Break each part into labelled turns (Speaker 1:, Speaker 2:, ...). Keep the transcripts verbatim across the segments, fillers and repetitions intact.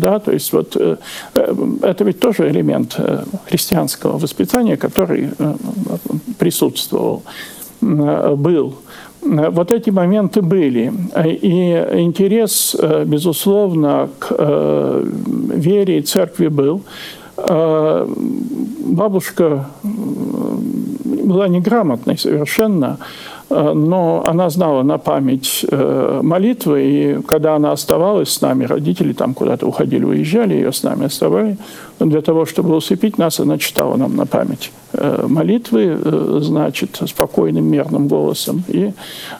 Speaker 1: да, то есть вот это ведь тоже элемент христианского воспитания, который присутствовал, был. Вот эти моменты были. И интерес, безусловно, к вере и церкви был. Бабушка была неграмотной совершенно, но она знала на память молитвы, и когда она оставалась с нами, родители там куда-то уходили, уезжали, ее с нами оставали, для того, чтобы усыпить нас, она читала нам на память молитвы, значит, спокойным, мерным голосом, и,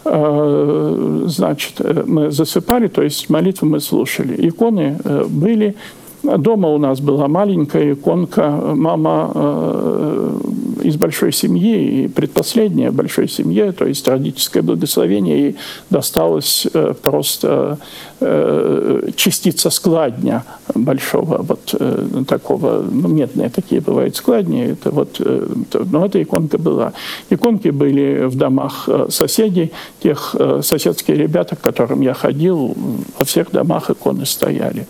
Speaker 1: значит, мы засыпали, то есть молитву мы слушали. Иконы были. Дома у нас была маленькая иконка, мама э, из большой семьи, и предпоследняя в большой семье, то есть родительское благословение, ей досталось э, просто э, частица складня большого, вот э, такого, ну, медные такие бывают складни, это вот, э, но эта иконка была. Иконки были в домах соседей, тех э, соседские ребята, к которым я ходил, во всех домах иконы стояли.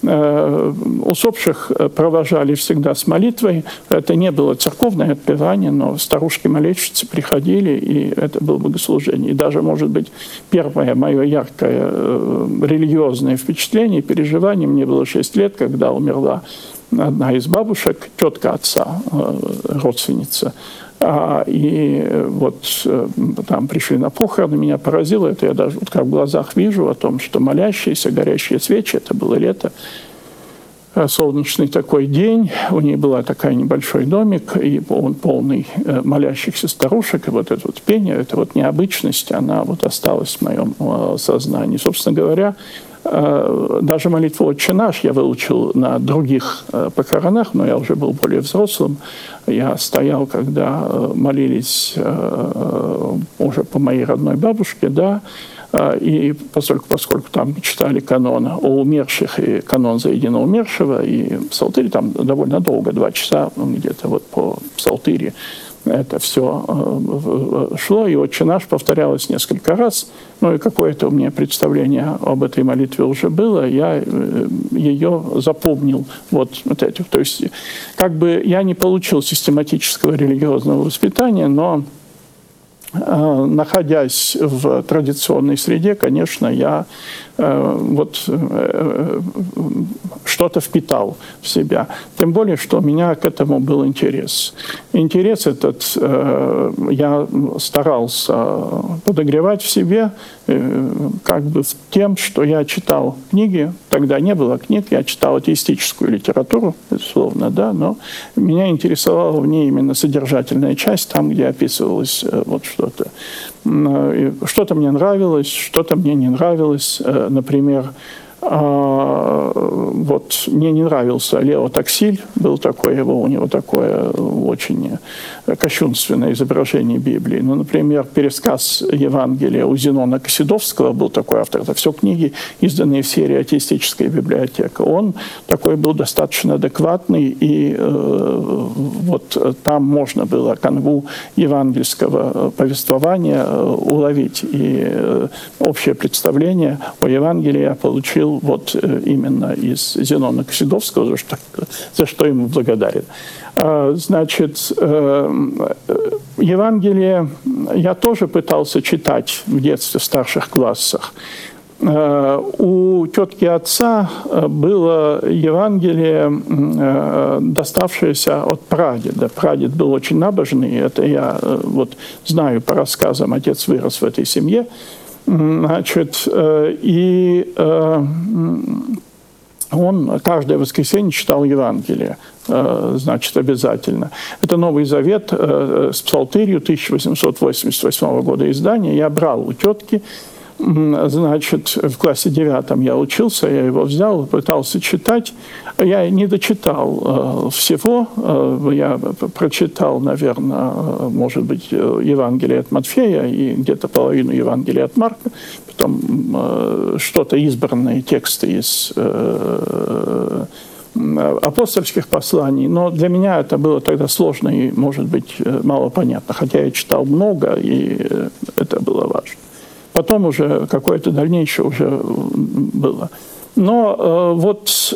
Speaker 1: Усопших провожали всегда с молитвой. Это не было церковное отпевание, но старушки-молельщицы приходили, и это было богослужение. И даже, может быть, первое мое яркое религиозное впечатление, переживание, мне было шесть лет, когда умерла одна из бабушек, тетка отца, родственница. А, и вот там пришли на похороны, меня поразило это, я даже вот как в глазах вижу о том, что молящиеся, горящие свечи, это было лето, солнечный такой день, у нее была такой небольшой домик, и он полный молящихся старушек, и вот это вот пение, это вот необычность, она вот осталась в моем сознании. Собственно говоря, даже молитву «Отче наш» я выучил на других похоронах, но я уже был более взрослым. Я стоял, когда молились уже по моей родной бабушке, да, и поскольку, поскольку там читали канон о умерших и канон за единого умершего, и псалтырь там довольно долго, два часа где-то вот по псалтыре, это все шло, и «Отче наш» повторялось несколько раз. Ну и какое-то у меня представление об этой молитве уже было, я ее запомнил. Вот, вот этих. То есть как бы я не получил систематического религиозного воспитания, но находясь в традиционной среде, конечно, я э, вот э, что-то впитал в себя. Тем более, что у меня к этому был интерес. Интерес этот э, я старался подогревать в себе э, как бы тем, что я читал книги. Тогда не было книг, я читал атеистическую литературу, безусловно, да, но меня интересовала в ней именно содержательная часть, там, где описывалось э, вот что-то. Что-то мне нравилось, что-то мне не нравилось. Например, вот мне не нравился Лео Таксиль, был такой, его, у него такое очень кощунственное изображение Библии. Ну, например, пересказ Евангелия у Зенона Косидовского, был такой автор, это все книги, изданные в серии «Атеистическая библиотека». Он такой был достаточно адекватный, и э, вот там можно было канву евангельского повествования уловить. И э, общее представление о Евангелии я получил вот именно из Зенона Косидовского, за что, за что ему благодарен. Значит, Евангелие я тоже пытался читать в детстве в старших классах. У тетки отца было Евангелие, доставшееся от прадеда. Прадед был очень набожный, это я вот знаю по рассказам, отец вырос в этой семье. Значит, и он каждое воскресенье читал Евангелие, значит, обязательно. Это Новый Завет с псалтырью тысяча восемьсот восемьдесят восьмого года издания. Я брал у тетки, значит, в классе девятом я учился, я его взял, пытался читать. Я не дочитал всего, я прочитал, наверное, может быть, Евангелие от Матфея и где-то половину Евангелия от Марка, потом что-то избранные тексты из апостольских посланий, но для меня это было тогда сложно и, может быть, мало понятно, хотя я читал много, и это было важно. Потом уже какое-то дальнейшее уже было. Но э, вот